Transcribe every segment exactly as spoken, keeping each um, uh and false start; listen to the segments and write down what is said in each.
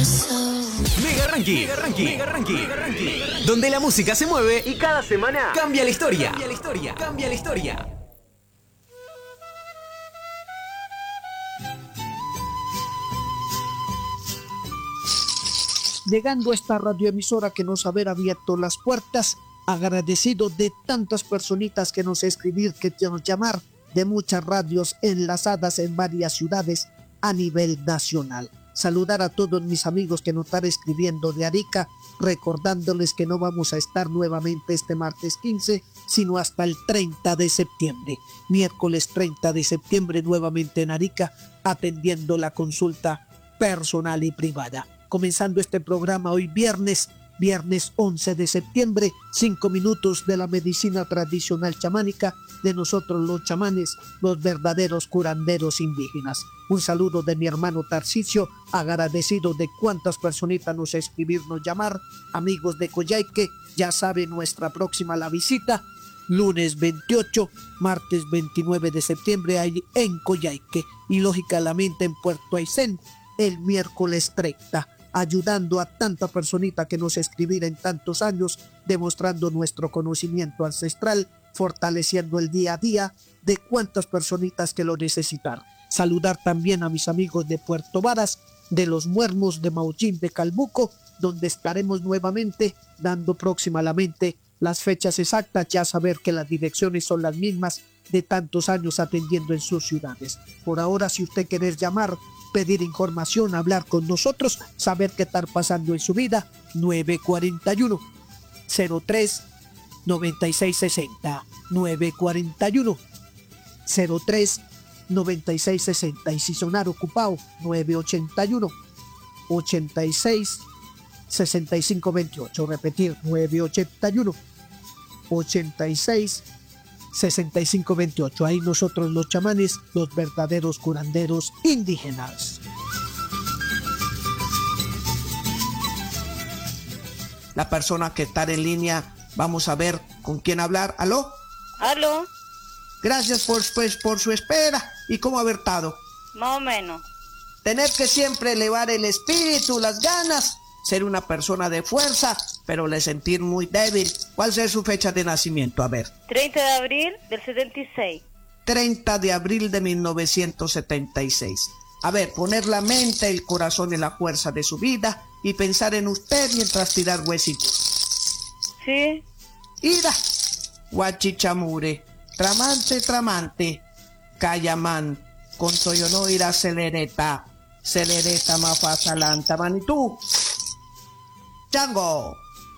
Mega Ranking, Mega Ranking, Mega Ranking, Mega Ranking, donde la música se mueve y cada semana cambia la historia. Cambia la historia. Cambia la historia. Llegando a esta radioemisora que nos haber abierto las puertas, agradecido de tantas personitas que nos escribir, que nos llamar, de muchas radios enlazadas en varias ciudades a nivel nacional. Saludar a todos mis amigos que nos están escribiendo de Arica, recordándoles que no vamos a estar nuevamente este martes quince, sino hasta el treinta de septiembre. Miércoles treinta de septiembre nuevamente en Arica, atendiendo la consulta personal y privada. Comenzando este programa hoy viernes, viernes once de septiembre, cinco minutos de la medicina tradicional chamánica de nosotros los chamanes, los verdaderos curanderos indígenas. Un saludo de mi hermano Tarcisio, agradecido de cuántas personitas nos escribirnos llamar, amigos de Coyhaique, ya saben nuestra próxima la visita, lunes veintiocho, martes veintinueve de septiembre ahí en Coyhaique y lógicamente en Puerto Aysén el miércoles treinta. Ayudando a tanta personita que nos escribir en tantos años, demostrando nuestro conocimiento ancestral, fortaleciendo el día a día de cuantas personitas que lo necesitar. Saludar también a mis amigos de Puerto Varas, de los Muermos, de Maullín, de Calbuco, donde estaremos nuevamente dando próximamente las fechas exactas, ya saber que las direcciones son las mismas de tantos años atendiendo en sus ciudades. Por ahora, si usted quiere llamar, pedir información, hablar con nosotros, saber qué está pasando en su vida, nueve cuatro uno, cero tres, nueve seis seis cero, nueve cuatro uno, cero tres, nueve seis seis cero, y si sonar ocupado, nueve ocho uno, ocho seis, seis cinco dos ocho, repetir, nueve ocho uno, ocho seis, seis cinco dos ocho. Ahí nosotros los chamanes, los verdaderos curanderos indígenas. La persona que está en línea, vamos a ver con quién hablar. ¿Aló? ¿Aló? Gracias por, pues, por su espera. ¿Y cómo haber estado? Más o menos. Tener que siempre elevar el espíritu, las ganas, ser una persona de fuerza, pero le sentir muy débil. ¿Cuál es su fecha de nacimiento? A ver. treinta de abril del setenta y seis. treinta de abril de mil novecientos setenta y seis. A ver, poner la mente, el corazón en la fuerza de su vida y pensar en usted mientras tirar huesitos. Sí. Ida, Huachichamure, tramante, tramante, Cayamán, con Toyono ira celereta, celereta mafasalanta, manitú. Chango.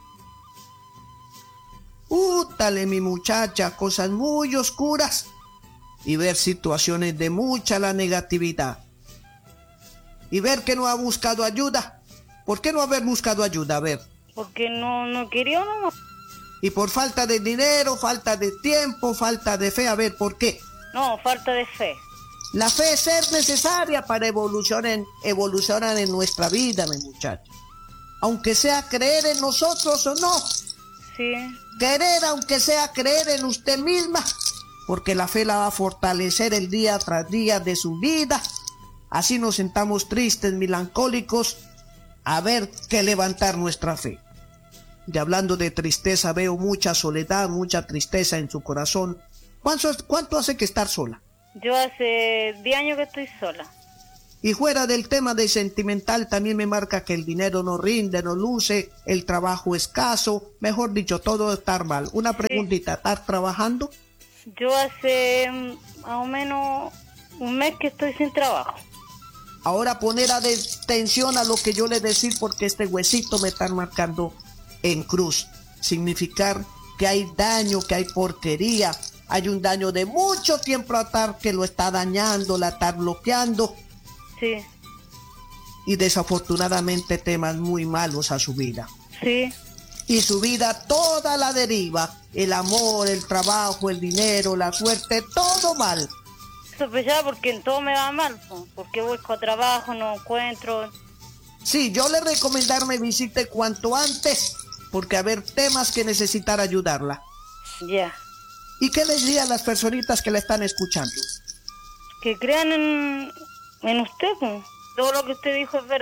Útale, mi muchacha, cosas muy oscuras y ver situaciones de mucha la negatividad y ver que no ha buscado ayuda. ¿Por qué no haber buscado ayuda? A ver. Porque no, no quería, no. Y por falta de dinero, falta de tiempo, falta de fe. A ver, ¿por qué? No, falta de fe. La fe es ser necesaria para evolucionar en, evolucionar en nuestra vida, mi muchacha. Aunque sea creer en nosotros o no. Sí. Querer, aunque sea creer en usted misma, porque la fe la va a fortalecer el día tras día de su vida. Así nos sentamos tristes, melancólicos, a ver que levantar nuestra fe. Y hablando de tristeza, veo mucha soledad, mucha tristeza en su corazón. ¿Cuánto, cuánto hace que estar sola? Yo hace diez años que estoy sola. Y fuera del tema de sentimental, también me marca que el dinero no rinde, no luce, el trabajo escaso, mejor dicho, todo está mal. Una preguntita, ¿estás trabajando? Yo hace más o menos un mes que estoy sin trabajo. Ahora poner atención a lo que yo le decir, porque este huesito me está marcando en cruz. Significar que hay daño, que hay porquería, hay un daño de mucho tiempo atrás que lo está dañando, la está bloqueando. Sí. Y desafortunadamente temas muy malos a su vida. Sí. Y su vida toda la deriva, el amor, el trabajo, el dinero, la suerte, todo mal. Sospechaba porque en todo me va mal, porque busco trabajo, no encuentro. Sí, yo le recomendar me visite cuanto antes, porque haber temas que necesitar ayudarla. Ya. Yeah. ¿Y qué les diría a las personitas que la están escuchando? Que crean en, en usted, pues. Todo lo que usted dijo es verdad.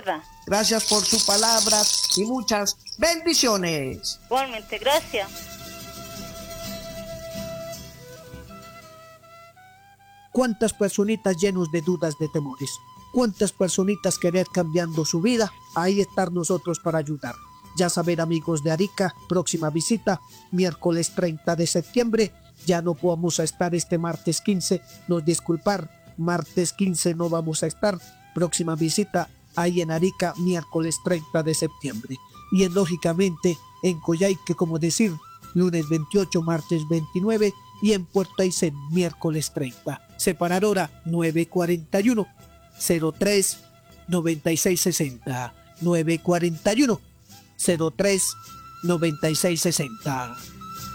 Gracias por sus palabras y muchas bendiciones. Igualmente, gracias. ¿Cuántas personitas llenos de dudas, de temores? ¿Cuántas personitas querer cambiando su vida? Ahí estar nosotros para ayudar. Ya saber, amigos de Arica, próxima visita, miércoles treinta de septiembre. Ya no vamos a estar este martes quince, nos disculpar, martes quince no vamos a estar. Próxima visita ahí en Arica, miércoles treinta de septiembre. Y en, lógicamente en Coyhaique, como decir, lunes veintiocho, martes veintinueve, y en Puerto Aysén, miércoles treinta. Separar hora nueve cuarenta y uno, cero tres, noventa y seis sesenta. nueve cuarenta y uno, cero tres, noventa y seis sesenta.